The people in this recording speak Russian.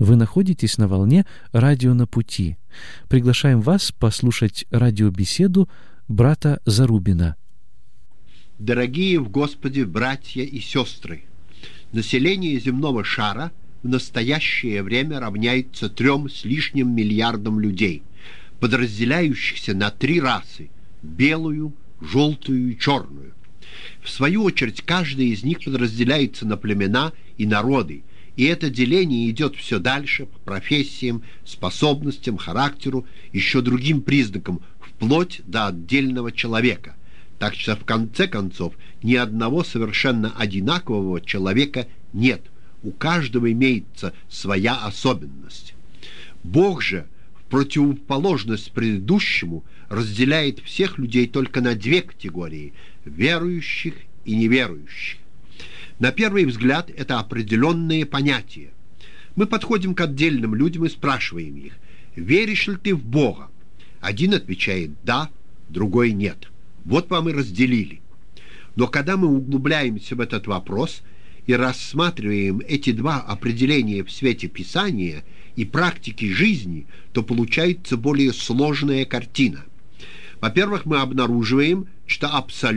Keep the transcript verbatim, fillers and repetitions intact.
Вы находитесь на волне «Радио на пути». Приглашаем вас послушать радиобеседу брата Зарубина. Дорогие в Господе братья и сестры, население земного шара в настоящее время равняется трем с лишним миллиардам людей, подразделяющихся на три расы – белую, желтую и черную. В свою очередь, каждая из них подразделяется на племена и народы, и это деление идет все дальше по профессиям, способностям, характеру, еще другим признакам, вплоть до отдельного человека. Так что, в конце концов, ни одного совершенно одинакового человека нет. У каждого имеется своя особенность. Бог же, в противоположность предыдущему, разделяет всех людей только на две категории – верующих и неверующих. На первый взгляд, это определенные понятия. Мы подходим к отдельным людям и спрашиваем их: «Веришь ли ты в Бога?» Один отвечает «да», другой «нет». Вот вам и разделили. Но когда мы углубляемся в этот вопрос и рассматриваем эти два определения в свете Писания и практики жизни, то получается более сложная картина. Во-первых, мы обнаруживаем, что абсолютно